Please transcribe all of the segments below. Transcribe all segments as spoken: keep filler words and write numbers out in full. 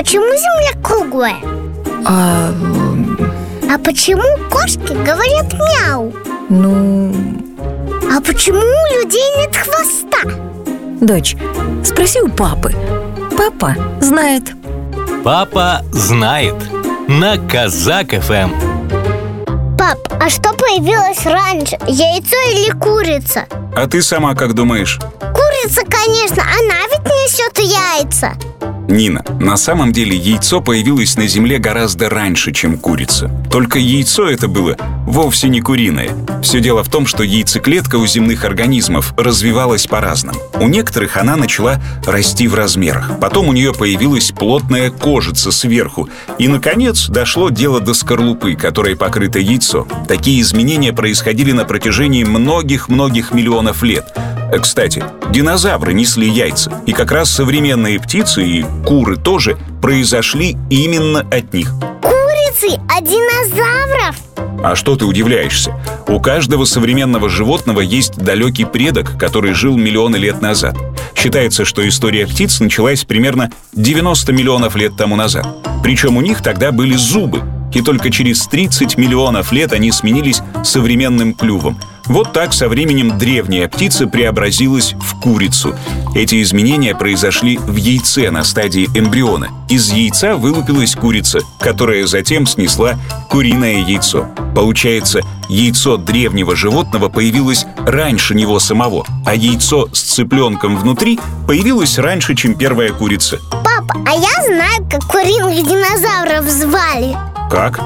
почему Земля круглая? А... А почему кошки говорят мяу? Ну... А почему у людей нет хвоста? Дочь, спроси у папы. Папа знает. Папа знает. На Казак эф эм. Пап, а что появилось раньше, яйцо или курица? А ты сама как думаешь? Курица, конечно, она ведь несет яйца. Нина, на самом деле яйцо появилось на Земле гораздо раньше, чем курица. Только яйцо это было вовсе не куриное. Все дело в том, что яйцеклетка у земных организмов развивалась по-разному. У некоторых она начала расти в размерах. Потом у нее появилась плотная кожица сверху. И, наконец, дошло дело до скорлупы, которой покрыто яйцо. Такие изменения происходили на протяжении многих-многих миллионов лет. Кстати, динозавры несли яйца, и как раз современные птицы и куры тоже произошли именно от них. Курицы от динозавров? А что ты удивляешься? У каждого современного животного есть далекий предок, который жил миллионы лет назад. Считается, что история птиц началась примерно девяносто миллионов лет тому назад. Причем у них тогда были зубы, и только через тридцать миллионов лет они сменились современным клювом. Вот так со временем древняя птица преобразилась в курицу. Эти изменения произошли в яйце на стадии эмбриона. Из яйца вылупилась курица, которая затем снесла куриное яйцо. Получается, яйцо древнего животного появилось раньше него самого, а яйцо с цыпленком внутри появилось раньше, чем первая курица. Папа, а я знаю, как куриных динозавров звали. Как?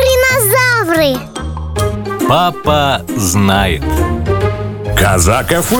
Куринозавры. Папа знает. Казак эф эм.